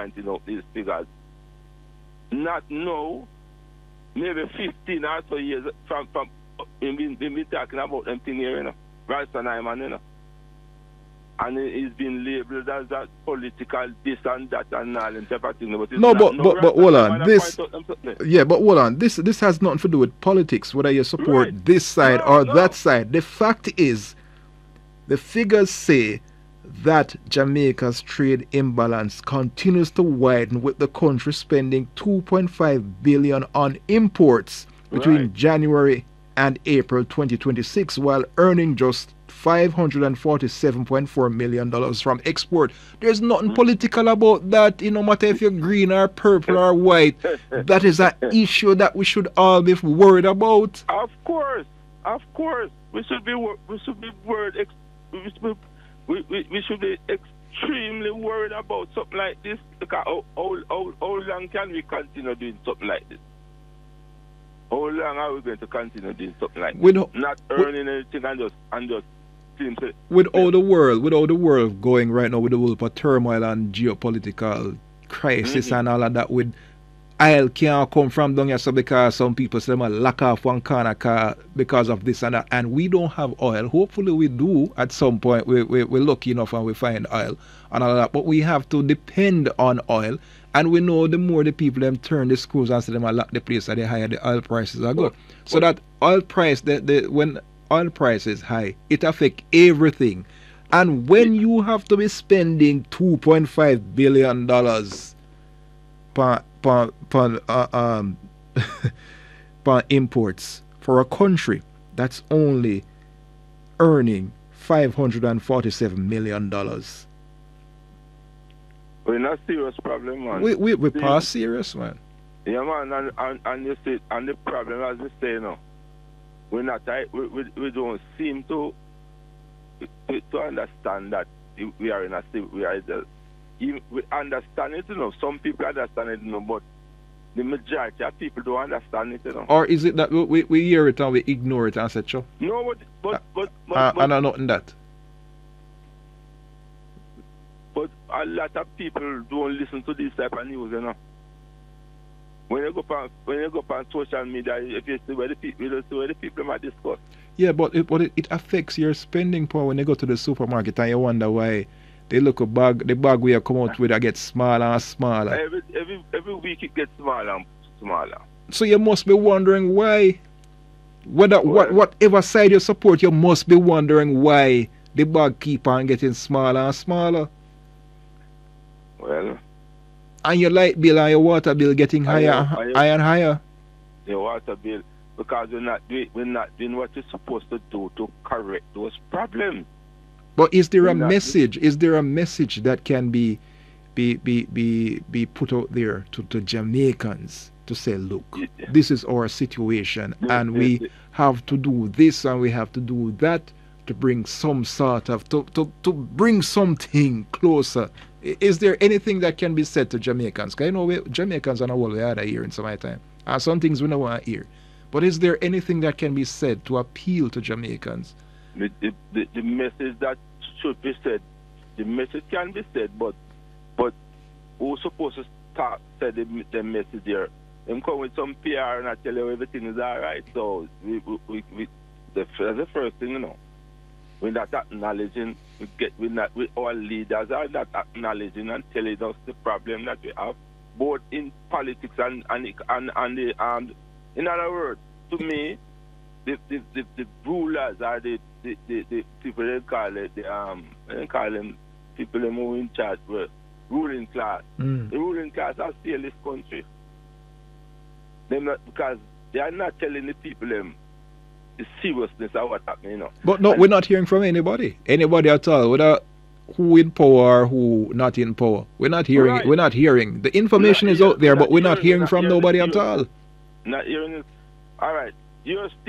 pointing out these figures. Not now, maybe 15 or so years from we've been talking about them thing here, you know, Ralston, you know. And it's been labeled as that political this and that and all and type of thing. But hold on. But hold on. This has nothing to do with politics, whether you support this side or that side. The fact is, the figures say that Jamaica's trade imbalance continues to widen, with the country spending $2.5 billion on imports between January and April 2026, while earning just $547.4 million from export. There's nothing political about that, no matter if you're green or purple or white. That is an issue that we should all be worried about. Of course. We should be worried. We should be extremely worried about something like this. Because how long can we continue doing something like this? How long are we going to continue doing something like this? Not earning anything and just with all the world going right now with the world of turmoil and geopolitical crisis and all of that, with oil can't come from down here, so because some people say they lock off one corner car because of this and that, and we don't have oil. Hopefully we do at some point. We're lucky enough and we find oil and all of that, but we have to depend on oil. And we know the more the people them turn the screws and say them lock the place, the higher the oil prices are go. So that oil price, when oil price is high, it affects everything. And when you have to be spending $2.5 billion per imports for a country that's only earning $547 million. We're not serious problem, man. We pass serious, man. Yeah, man, and you see, and the problem, as we say now, we don't seem to understand that we are in a state. We understand it, Some people understand it, but the majority of people don't understand it, Or is it that we hear it and we ignore it and say, sure? No, but and I'm not in that. But a lot of people don't listen to this type of news, When you go on social media, if you see where the people might discuss. Yeah, but it affects your spending power when you go to the supermarket and you wonder why they look the bag we come out with gets smaller and smaller. Every week it gets smaller and smaller. So you must be wondering why. Whatever side you support, you must be wondering why the bag keep on getting smaller and smaller. Well, and your light bill and your water bill getting higher and higher. Your water bill, because we're not doing what you're supposed to do to correct those problems. But is there a message? Is there a message that can be put out there to Jamaicans to say, look, this is our situation, and we have to do this and we have to do that to bring some sort of to bring something closer? Is there anything that can be said to Jamaicans? Because Jamaicans are not what we had here in some time. And some things we don't want to hear. But is there anything that can be said to appeal to Jamaicans? The message that should be said, the message can be said, but who's supposed to say the message there? Them come with some PR and I tell you everything is all right. So that's the first thing, We're not acknowledging. Our leaders are not acknowledging and telling us the problem that we have, both in politics and in other words, to me, the rulers are the people they call it they call them people who in charge, ruling class. The ruling class are still this country. Because they are not telling the people the seriousness of what's happening, But no, we're not hearing from anybody at all, whether who in power or who not in power. We're not hearing it. We're not hearing. The information is out there, but we're not hearing from nobody at all. Not hearing it. All right. You're